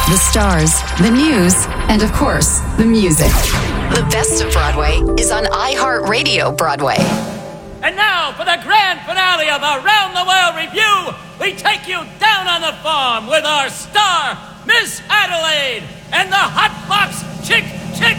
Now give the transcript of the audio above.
The stars, the news, and of course, the music. The best of Broadway is on iHeartRadio Broadway. And now for the grand finale of Around the World Review, we take you down on the farm with our star, Miss Adelaide, and the Hot Box Chick